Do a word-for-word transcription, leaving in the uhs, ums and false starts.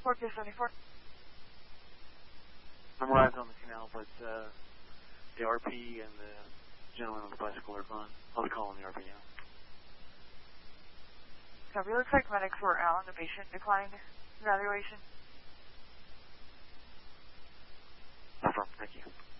four two seventy-four. I'm arrived on the canal, but uh, the R P and the gentleman on the bicycle are gone. I'll be calling the R P now. Copy. Looks like medics were out on the patient decline evaluation. Affirm. Thank you.